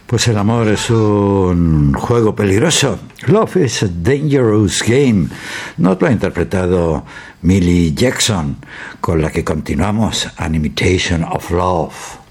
Pues el amor es un juego peligroso. Love is a dangerous game. Nos lo ha interpretado Millie Jackson, con la que continuamos, An Imitation of Love.